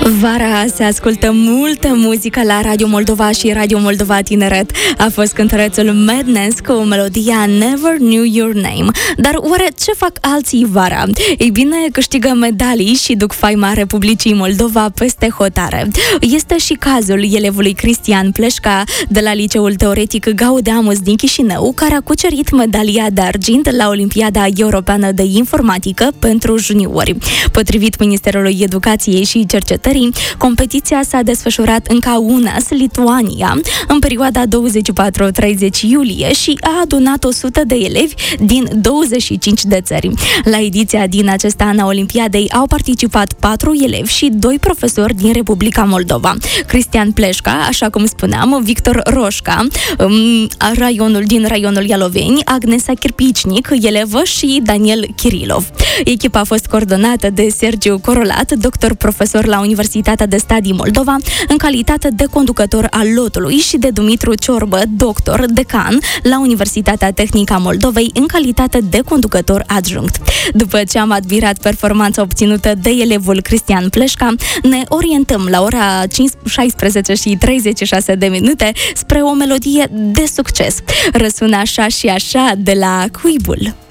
Vara se ascultă multă muzică la Radio Moldova și Radio Moldova Tineret. A fost cântărețul Madness cu melodia Never Knew Your Name. Dar oare ce fac alții vara? Ei bine, câștigă medalii și duc faima Republicii Moldova peste hotare. Este și cazul elevului Cristian Pleșca de la Liceul Teoretic Gaudeamus din Chișinău, care a cucerit medalia de argint la Olimpiada Europeană de Informatică pentru juniori. Potrivit Ministerului Educației și Cercetării, competiția s-a desfășurat în Kaunas, Lituania, în perioada 24-30 iulie și a adunat 100 de elevi din 25 de țări. La ediția din acest an a Olimpiadei au participat 4 elevi și 2 profesori din Republica Moldova. Cristian Pleșca, așa cum spuneam, Victor Roșca, din raionul Ialoveni, Agnesa Chirpicnic, elevă, și Daniel Kirilov. Echipa a fost coordonată de Sergiu Corolat, doctor profesor la Universitatea de Stat din Moldova, în calitate de conducător al lotului, și de Dumitru Ciorbă, doctor, decan la Universitatea Tehnică a Moldovei, în calitate de conducător adjunct. După ce am admirat performanța obținută de elevul Cristian Pleșca, ne orientăm la ora 16:36 de minute spre o melodie de succes. Răsună așa și așa de la Cuibul.